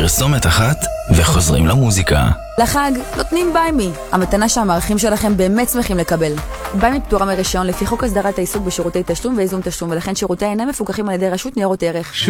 פרסומת אחת וחוזרים למוזיקה. לחג נותנים ביימי, המתנה שהמערכים שלכם באמת שמחים לקבל. ביימי פטורה מרישיון לפי חוק הסדרת העיסוק בשירותי תשלום ואיזון תשלום, ולכן שירותי אינם מפוקחים על ידי רשות ניירות ערך.